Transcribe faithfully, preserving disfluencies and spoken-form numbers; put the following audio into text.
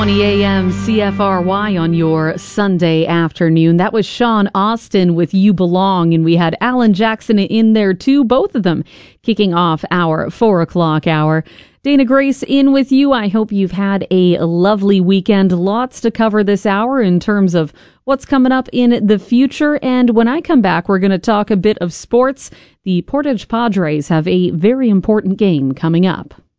twenty a.m. C F R Y on your Sunday afternoon. That was Sean Austin with You Belong, and we had Alan Jackson in there too, both of them kicking off our four o'clock hour. Dana Grace in with you. I hope you've had a lovely weekend. Lots to cover this hour in terms of what's coming up in the future. And when I come back, we're going to talk a bit of sports. The Portage Padres have a very important game coming up.